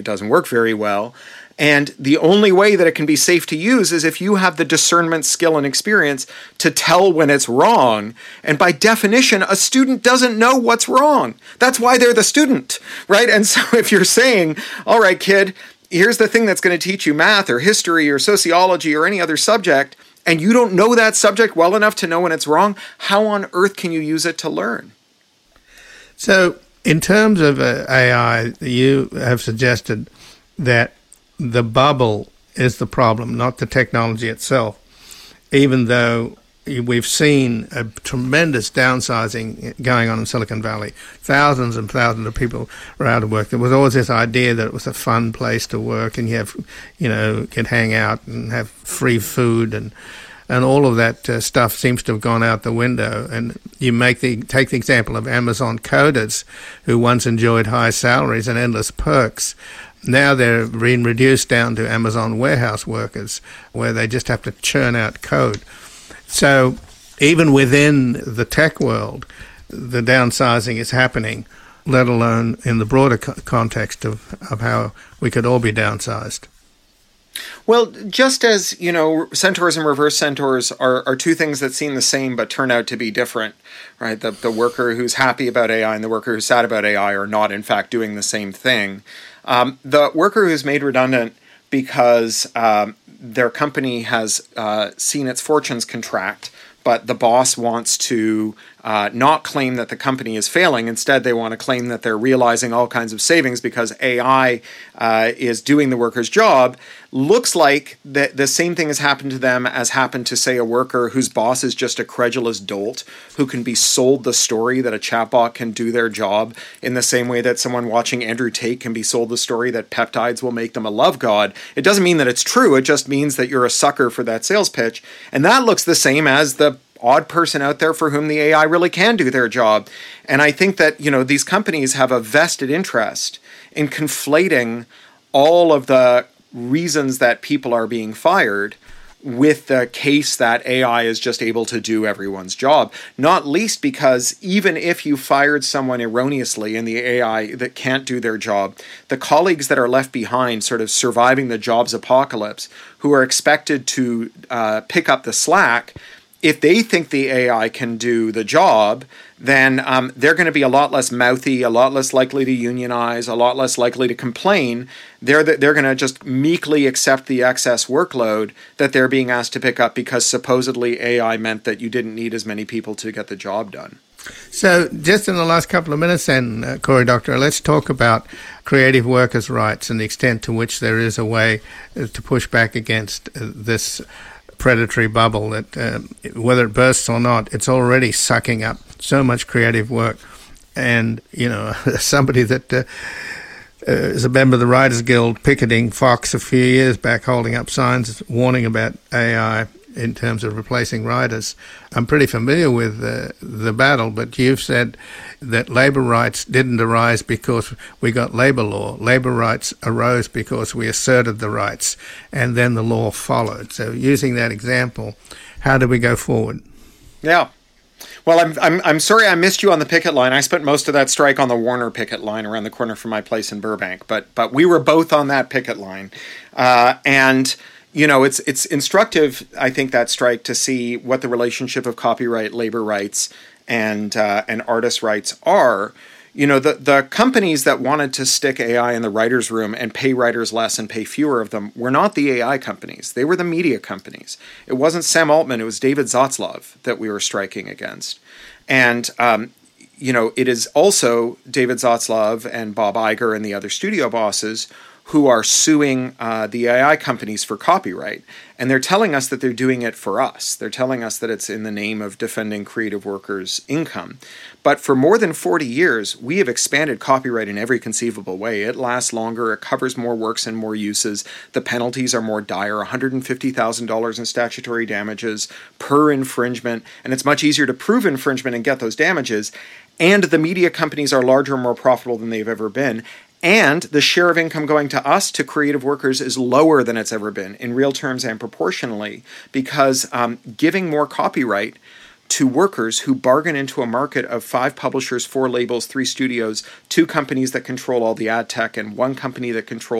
It doesn't work very well. And the only way that it can be safe to use is if you have the discernment, skill, and experience to tell when it's wrong. And by definition, a student doesn't know what's wrong. That's why they're the student, right? And so if you're saying, all right, kid, here's the thing that's going to teach you math or history or sociology or any other subject, and you don't know that subject well enough to know when it's wrong, how on earth can you use it to learn? So in terms of AI, you have suggested that the bubble is the problem, not the technology itself, even though we've seen a tremendous downsizing going on in Silicon Valley. Thousands and thousands of people are out of work. There was always this idea that it was a fun place to work and could hang out and have free food and all of that stuff seems to have gone out the window. And you take the example of Amazon coders who once enjoyed high salaries and endless perks. Now they're being reduced down to Amazon warehouse workers where they just have to churn out code. So even within the tech world, the downsizing is happening, let alone in the broader context of how we could all be downsized. Well, just as, centaurs and reverse centaurs are two things that seem the same but turn out to be different, right? The worker who's happy about AI and the worker who's sad about AI are not, in fact, doing the same thing. The worker who's made redundant because their company has seen its fortunes contract, but the boss wants to not claim that the company is failing. Instead, they want to claim that they're realizing all kinds of savings because AI is doing the worker's job. Looks like the same thing has happened to them as happened to, say, a worker whose boss is just a credulous dolt who can be sold the story that a chatbot can do their job in the same way that someone watching Andrew Tate can be sold the story that peptides will make them a love god. It doesn't mean that it's true. It just means that you're a sucker for that sales pitch. And that looks the same as the odd person out there for whom the AI really can do their job. And I think that, these companies have a vested interest in conflating all of the reasons that people are being fired with the case that AI is just able to do everyone's job, not least because even if you fired someone erroneously in the AI that can't do their job, the colleagues that are left behind sort of surviving the jobs apocalypse who are expected to pick up the slack, if they think the AI can do the job, then they're going to be a lot less mouthy, a lot less likely to unionize, a lot less likely to complain. They're going to just meekly accept the excess workload that they're being asked to pick up because supposedly AI meant that you didn't need as many people to get the job done. So just in the last couple of minutes then, Cory Doctorow, let's talk about creative workers' rights and the extent to which there is a way to push back against this predatory bubble that whether it bursts or not, it's already sucking up so much creative work. And, somebody that is a member of the Writers Guild picketing Fox a few years back, holding up signs warning about AI in terms of replacing writers. I'm pretty familiar with the battle, but you've said that labor rights didn't arise because we got labor law. Labor rights arose because we asserted the rights, and then the law followed. So using that example, how do we go forward? Yeah. Well, I'm sorry I missed you on the picket line. I spent most of that strike on the Warner picket line around the corner from my place in Burbank, but we were both on that picket line. And it's instructive, I think, that strike to see what the relationship of copyright, labor rights, and artist rights are. The companies that wanted to stick AI in the writer's room and pay writers less and pay fewer of them were not the AI companies. They were the media companies. It wasn't Sam Altman. It was David Zaslav that we were striking against. And, it is also David Zaslav and Bob Iger and the other studio bosses who are suing the AI companies for copyright. And they're telling us that they're doing it for us. They're telling us that it's in the name of defending creative workers' income. But for more than 40 years, we have expanded copyright in every conceivable way. It lasts longer. It covers more works and more uses. The penalties are more dire, $150,000 in statutory damages per infringement. And it's much easier to prove infringement and get those damages. And the media companies are larger and more profitable than they've ever been. And the share of income going to us, to creative workers, is lower than it's ever been in real terms and proportionally, because giving more copyright to workers who bargain into a market of 5 publishers, 4 labels, 3 studios, 2 companies that control all the ad tech, and 1 company that controls